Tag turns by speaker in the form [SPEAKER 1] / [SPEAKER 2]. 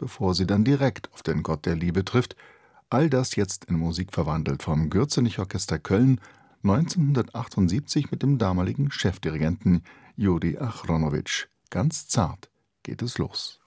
[SPEAKER 1] bevor sie dann direkt auf den Gott der Liebe trifft. All das jetzt in Musik verwandelt vom Gürzenich-Orchester Köln 1978 mit dem damaligen Chefdirigenten Juri Achronowitsch. Ganz zart geht es los.